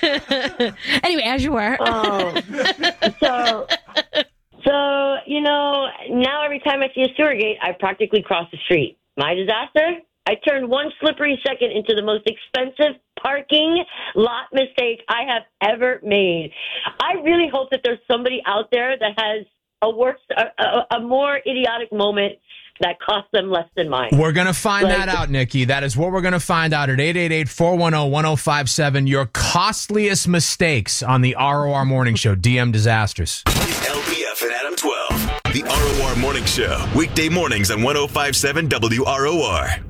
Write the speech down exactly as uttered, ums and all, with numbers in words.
Anyway, as you were. Oh, so, so you know, now every time I see a sewer gate, I practically cross the street. My disaster? I turned one slippery second into the most expensive parking lot mistake I have ever made. I really hope that there's somebody out there that has a worse, a, a, a more idiotic moment that cost them less than mine. We're going to find Like- that out, Nikki. That is what we're going to find out at eight eight eight, four one zero, one zero five seven. Your costliest mistakes on the R O R Morning Show. D M Disasters. L B F and Adam twelve. The R O R Morning Show. Weekday mornings on one oh five seven W R O R.